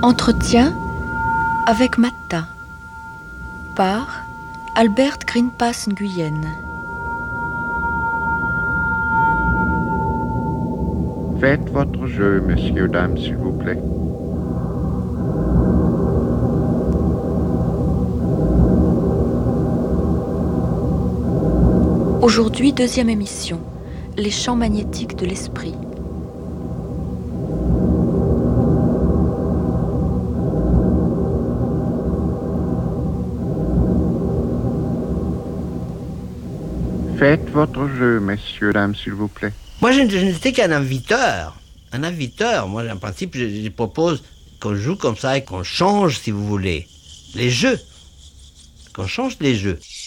Entretien avec Matta par Albert Greenpass Nguyen. Faites votre jeu, messieurs, dames, s'il vous plaît. Aujourd'hui, deuxième émission, les champs magnétiques de l'esprit. Faites votre jeu, messieurs, dames, s'il vous plaît. Moi, je n'étais qu'un inviteur. Un inviteur. Moi, en principe, je propose qu'on joue comme ça et qu'on change, si vous voulez, les jeux. Qu'on change les jeux.